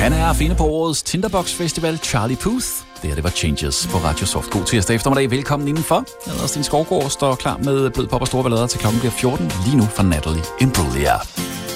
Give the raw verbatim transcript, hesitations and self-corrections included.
Han er at finde på årets Tinderbox Festival, Charlie Puth. Det her, det var Changes på Radio Soft. God tirsdag eftermiddag. Velkommen indenfor. Jeg hedder Sten Skovgaard, står klar med blød pop og store ballader til klokken bliver fjorten. Lige nu fra Natalie Imbruglia.